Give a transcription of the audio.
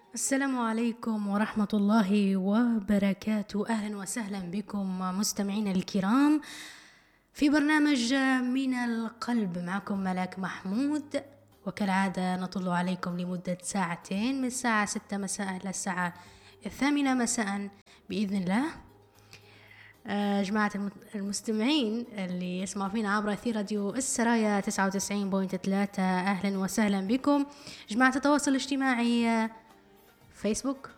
السلام عليكم ورحمة الله وبركاته. أهلا وسهلا بكم مستمعين الكرام في برنامج من القلب. معكم ملاك محمود، وكالعادة نطل عليكم لمدة ساعتين من الساعة 6 مساء إلى الساعة 8 مساء بإذن الله. جماعة المستمعين اللي يسمعوا فينا عبر أثير راديو السرايا 99.3، أهلا وسهلا بكم. جماعة التواصل الاجتماعي فيسبوك